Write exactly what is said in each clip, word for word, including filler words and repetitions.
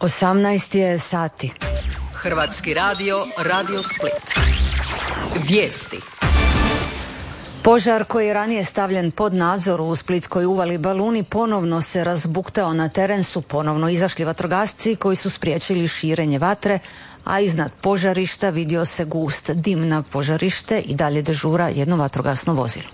osamnaest je sati. Hrvatski radio, Radio Split. Vijesti. Požar koji je ranije stavljen pod nadzor u Splitskoj uvali Baluni ponovno se razbuktao. Na teren su ponovno izašli vatrogasci koji su spriječili širenje vatre, a iznad požarišta vidio se gust dim. Na požarište i dalje dežura jedno vatrogasno vozilo.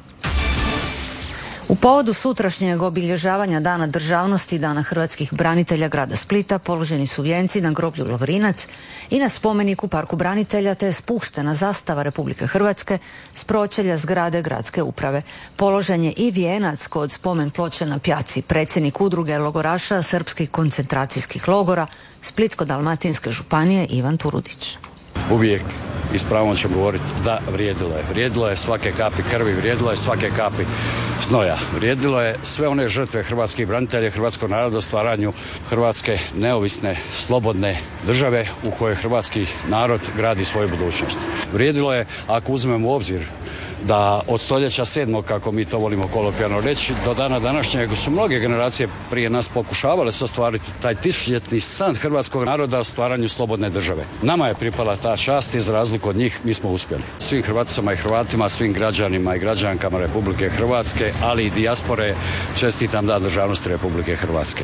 U povodu sutrašnjeg obilježavanja Dana državnosti i Dana hrvatskih branitelja grada Splita položeni su vijenci na groblju Lovrinac i na spomeniku u Parku branitelja, te je spuštena zastava Republike Hrvatske s pročelja zgrade gradske uprave. Položen je i vijenac kod spomen ploče na Pjaci. Predsjednik udruge logoraša srpskih koncentracijskih logora Splitsko-dalmatinske županije Ivan Turudić. Uvijek i s pravom ću govoriti da vrijedilo je. Vrijedilo je svake kapi krvi, vrijedilo je svake kapi znoja. Vrijedilo je sve one žrtve hrvatskih branitelja, hrvatskog naroda u stvaranju Hrvatske neovisne, slobodne države u kojoj hrvatski narod gradi svoju budućnost. Vrijedilo je, ako uzmemo u obzir da od stoljeća sedmog, kako mi to volimo kolokvijalno reći, do dana današnjeg su mnoge generacije prije nas pokušavale se ostvariti taj tisućljetni san hrvatskog naroda o stvaranju slobodne države. Nama je pripala ta čast i za razliku od njih mi smo uspjeli. Svim Hrvaticama i Hrvatima, svim građanima i građankama Republike Hrvatske, ali i dijaspore, čestitam Dan državnosti Republike Hrvatske.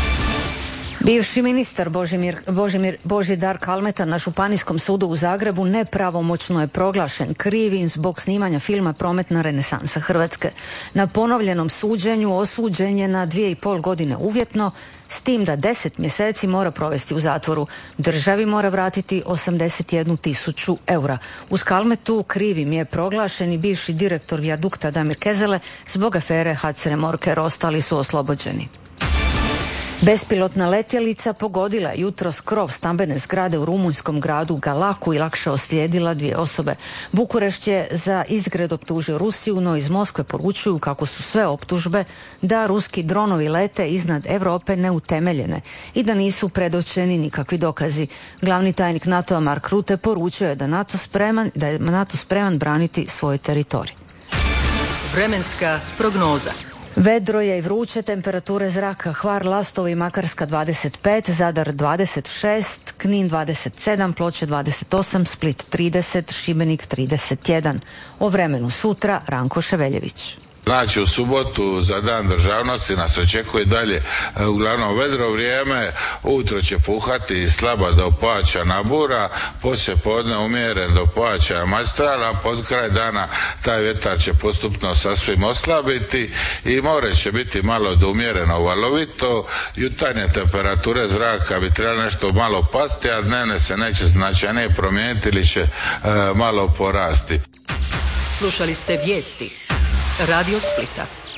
Bivši ministar Božimir, Božimir, Božidar Kalmeta na Županijskom sudu u Zagrebu nepravomoćno je proglašen krivim zbog snimanja filma Prometna renesansa Hrvatske. Na ponovljenom suđenju osuđen je na dvije i pol godine uvjetno, s tim da deset mjeseci mora provesti u zatvoru. Državi mora vratiti osamdeset jednu tisuću eura. Uz Kalmetu krivim je proglašen i bivši direktor Vijadukta Damir Kezele zbog afere H C R Morker. Ostali su oslobođeni. Bespilotna letjelica pogodila je jutros krov stambene zgrade u rumunjskom gradu Galaku i lakše oslijedila dvije osobe. Bukurešt je za izgred optužio Rusiju, no iz Moskve poručuju kako su sve optužbe da ruski dronovi lete iznad Europe neutemeljene i da nisu predočeni nikakvi dokazi. Glavni tajnik NATO-a Mark Rutte poručio je da, NATO spreman, da je NATO spreman braniti svoj teritorij. Vremenska prognoza. Vedro je i vruće, temperature zraka Hvar, Lastovo i Makarska dvadeset pet, Zadar dvadeset šest, Knin dvadeset sedam, Ploče dvadeset osam, Split trideset, Šibenik trideset jedan. O vremenu sutra Ranko Ševeljević. Znači u subotu za Dan državnosti nas očekuje dalje uglavnom vedro vrijeme, ujutro će puhati slaba do pojačana bura, poslije podne umjeren do pojačaja majstrala, pod kraj dana taj vjetar će postupno sasvim oslabiti i more će biti malo do umjereno valovito, jutarnje temperature zraka bi trebalo nešto malo pasti, a dnevne se neće značajnije promijeniti ili će e, malo porasti. Slušali ste vijesti Radio Splita.